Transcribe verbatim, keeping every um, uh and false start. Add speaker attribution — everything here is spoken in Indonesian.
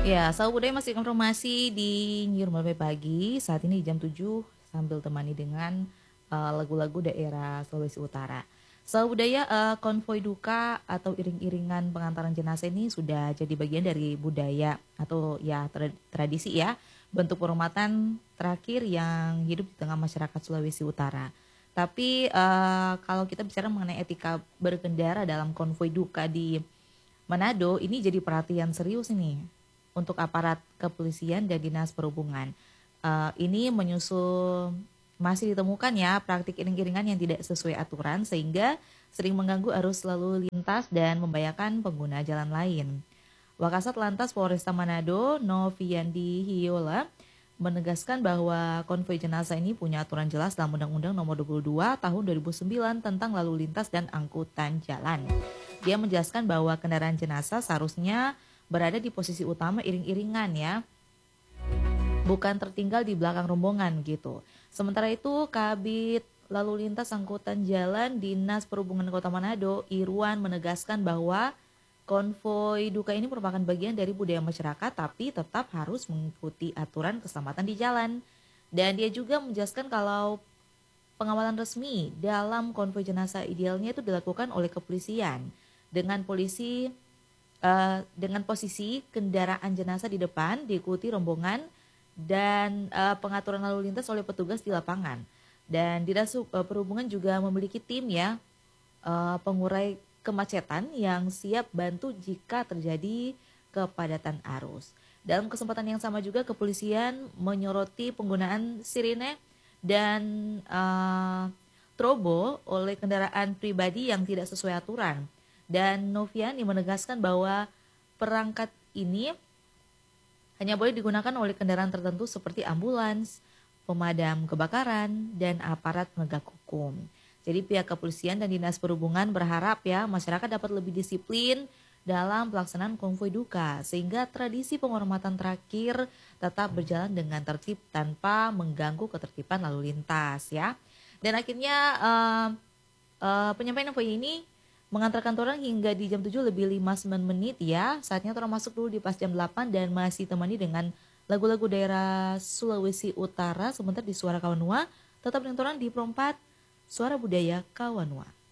Speaker 1: Ya, Sahu Budaya masih informasi di Nyirumor Pagi. Saat ini jam tujuh sambil temani dengan uh, lagu-lagu daerah Sulawesi Utara. Sahu Budaya uh, konvoi duka atau iring-iringan pengantaran jenazah ini sudah jadi bagian dari budaya atau ya tra- tradisi ya, bentuk penghormatan terakhir yang hidup di tengah masyarakat Sulawesi Utara. Tapi uh, kalau kita bicara mengenai etika berkendara dalam konvoi duka di Manado, ini jadi perhatian serius ini untuk aparat kepolisian dan dinas perhubungan. Eh, ini menyusul masih ditemukan ya praktik iring-iringan yang tidak sesuai aturan sehingga sering mengganggu arus lalu lintas dan membahayakan pengguna jalan lain. Wakasat Lantas Polresta Manado, Noviandi Hiola, menegaskan bahwa konvoi jenazah ini punya aturan jelas dalam Undang-Undang Nomor dua puluh dua Tahun dua ribu sembilan tentang lalu lintas dan angkutan jalan. Dia menjelaskan bahwa kendaraan jenazah seharusnya berada di posisi utama iring-iringan ya, bukan tertinggal di belakang rombongan gitu. Sementara itu, Kabid Lalu Lintas Angkutan Jalan Dinas Perhubungan Kota Manado, Irwan, menegaskan bahwa konvoi duka ini merupakan bagian dari budaya masyarakat tapi tetap harus mengikuti aturan keselamatan di jalan. Dan dia juga menjelaskan kalau pengawalan resmi dalam konvoi jenazah idealnya itu dilakukan oleh kepolisian dengan polisi uh, dengan posisi kendaraan jenazah di depan diikuti rombongan dan uh, pengaturan lalu lintas oleh petugas di lapangan. Dan Dinas uh, Perhubungan juga memiliki tim ya uh, pengurai kemacetan yang siap bantu jika terjadi kepadatan arus. Dalam kesempatan yang sama juga kepolisian menyoroti penggunaan sirine dan uh, trobo oleh kendaraan pribadi yang tidak sesuai aturan. Dan Noviani menegaskan bahwa perangkat ini hanya boleh digunakan oleh kendaraan tertentu seperti ambulans, pemadam kebakaran, dan aparat penegak hukum. Jadi pihak kepolisian dan dinas perhubungan berharap ya masyarakat dapat lebih disiplin dalam pelaksanaan konvoi duka sehingga tradisi penghormatan terakhir tetap berjalan dengan tertib tanpa mengganggu ketertiban lalu lintas ya. Dan akhirnya uh, uh, penyampaian info ini mengantarkan orang hingga di jam tujuh lebih lima puluh sembilan menit ya. Saatnya orang masuk dulu di pas jam delapan dan masih temani dengan lagu-lagu daerah Sulawesi Utara. Sebentar di Suara Kawanua, tetap dengan orang di Perempat Suara Budaya Kawanua.